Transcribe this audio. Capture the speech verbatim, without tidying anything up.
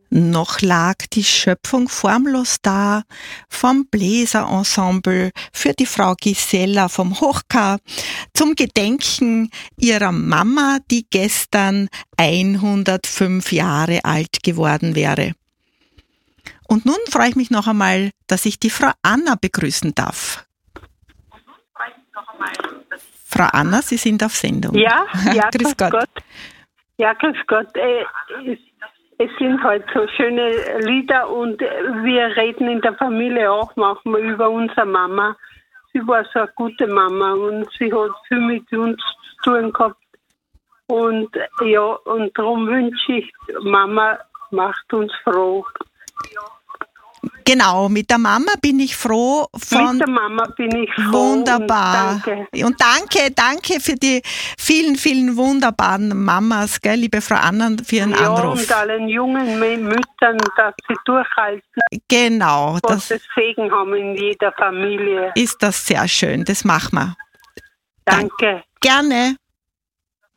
Noch lag die Schöpfung formlos da, vom Bläserensemble für die Frau Gisela vom Hochkar, zum Gedenken ihrer Mama, die gestern hundertfünf Jahre alt geworden wäre. Und nun freue ich mich noch einmal, dass ich die Frau Anna begrüßen darf. Frau Anna, Sie sind auf Sendung. Ja, ja, grüß Gott. Gott. Ja, grüß Gott. Äh, es, es sind halt so schöne Lieder und wir reden in der Familie auch manchmal über unsere Mama. Sie war so eine gute Mama und sie hat viel mit uns zu tun gehabt. Und ja, und darum wünsche ich, Mama macht uns froh. Genau, mit der Mama bin ich froh. Von mit der Mama bin ich froh. Wunderbar. Und danke. Und danke, danke für die vielen, vielen wunderbaren Mamas, gell, liebe Frau Anna, für Ihren ja, Anruf. Und allen jungen Müttern, dass sie durchhalten. Genau. Dass sie Segen haben in jeder Familie. Ist das sehr schön, das machen wir. Danke. Gerne.